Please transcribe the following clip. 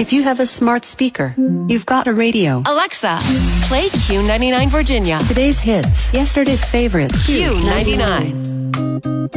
If you have a smart speaker, you've got a radio. Alexa, play Q99 Virginia. Today's hits, yesterday's favorites. Q99.